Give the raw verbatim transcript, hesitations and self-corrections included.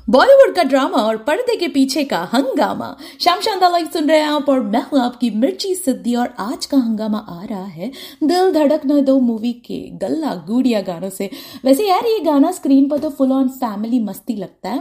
बॉलीवुड का ड्रामा और पर्दे के पीछे का हंगामा। शाम शानदार लाइव सुन रहे हैं आप और मैं हूं आपकी मिर्ची सिद्धि और आज का हंगामा आ रहा है दिल धड़क न दो मूवी के गल्ला गुड़िया गानों से। वैसे यार ये गाना स्क्रीन पर तो फुल ऑन फैमिली मस्ती लगता है,